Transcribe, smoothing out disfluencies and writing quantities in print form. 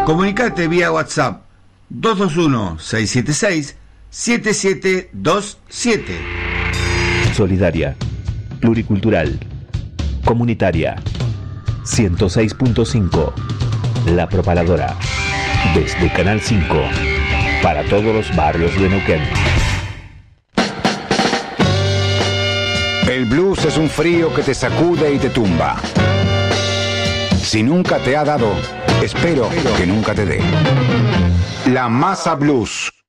Comunicate vía WhatsApp 221-676-7727. Solidaria, pluricultural, comunitaria. 106.5. La Propaladora. Desde Canal 5. Para todos los barrios de Neuquén. El blues es un frío que te sacude y te tumba. Si nunca te ha dado, espero que nunca te dé. La Masa Blues.